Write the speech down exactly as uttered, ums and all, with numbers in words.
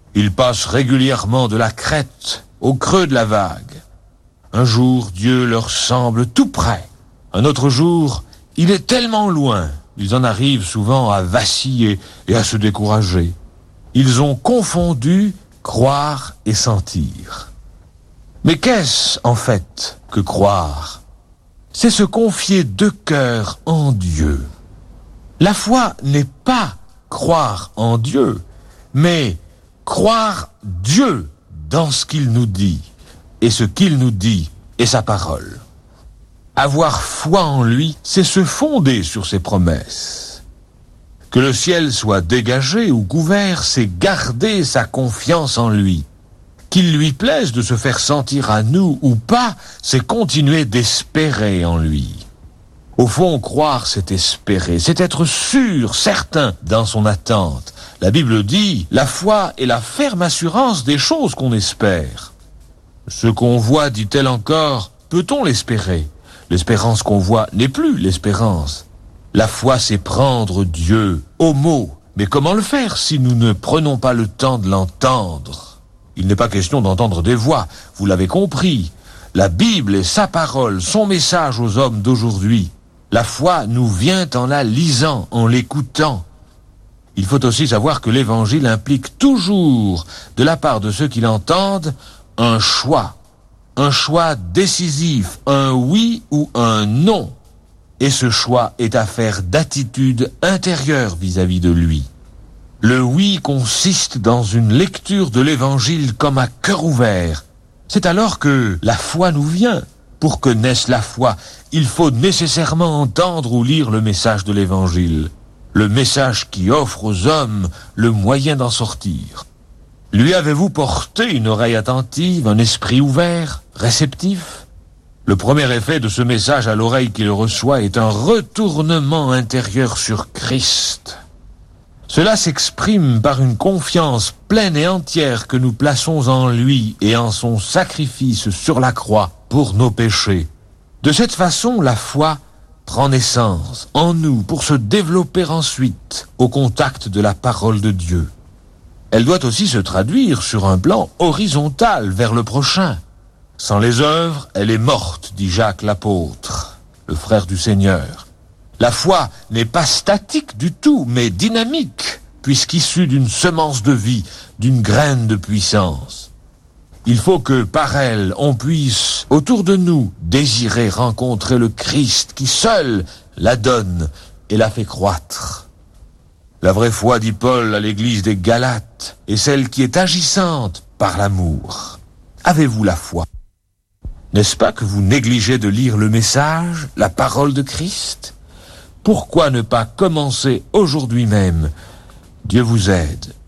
Ils passent régulièrement de la crête au creux de la vague. Un jour, Dieu leur semble tout près. Un autre jour, il est tellement loin. Ils en arrivent souvent à vaciller et à se décourager. Ils ont confondu croire et sentir. Mais qu'est-ce, en fait, que croire? C'est se confier de cœur en Dieu. La foi n'est pas croire en Dieu, mais croire Dieu dans ce qu'il nous dit, et ce qu'il nous dit est sa parole. Avoir foi en lui, c'est se fonder sur ses promesses. Que le ciel soit dégagé ou couvert, c'est garder sa confiance en lui. Qu'il lui plaise de se faire sentir à nous ou pas, c'est continuer d'espérer en lui. Au fond, croire, c'est espérer, c'est être sûr, certain dans son attente. La Bible dit, la foi est la ferme assurance des choses qu'on espère. Ce qu'on voit, dit-elle encore, peut-on l'espérer? L'espérance qu'on voit n'est plus l'espérance. La foi, c'est prendre Dieu au mot. Mais comment le faire si nous ne prenons pas le temps de l'entendre? Il n'est pas question d'entendre des voix, vous l'avez compris. La Bible est sa parole, son message aux hommes d'aujourd'hui. La foi nous vient en la lisant, en l'écoutant. Il faut aussi savoir que l'Évangile implique toujours, de la part de ceux qui l'entendent, un choix. Un choix décisif, un oui ou un non. Et ce choix est affaire d'attitude intérieure vis-à-vis de lui. Le oui consiste dans une lecture de l'Évangile comme à cœur ouvert. C'est alors que la foi nous vient. Pour que naisse la foi, il faut nécessairement entendre ou lire le message de l'Évangile. Le message qui offre aux hommes le moyen d'en sortir. Lui avez-vous porté une oreille attentive, un esprit ouvert, réceptif? Le premier effet de ce message à l'oreille qu'il reçoit est un retournement intérieur sur Christ. Cela s'exprime par une confiance pleine et entière que nous plaçons en lui et en son sacrifice sur la croix pour nos péchés. De cette façon, la foi prend naissance en nous pour se développer ensuite au contact de la parole de Dieu. Elle doit aussi se traduire sur un plan horizontal vers le prochain. Sans les œuvres, elle est morte, dit Jacques l'apôtre, le frère du Seigneur. La foi n'est pas statique du tout, mais dynamique, puisqu'issue d'une semence de vie, d'une graine de puissance. Il faut que, par elle, on puisse, autour de nous, désirer rencontrer le Christ qui seul la donne et la fait croître. La vraie foi, dit Paul à l'église des Galates, est celle qui est agissante par l'amour. Avez-vous la foi? N'est-ce pas que vous négligez de lire le message, la parole de Christ? Pourquoi ne pas commencer aujourd'hui même? Dieu vous aide.